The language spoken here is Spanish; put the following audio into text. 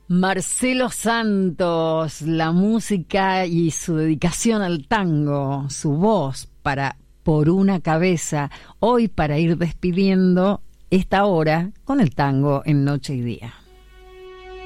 Marcelo Santos, la música y su dedicación al tango, su voz para Por una cabeza, hoy para ir despidiendo esta hora con el tango en Noche y Día.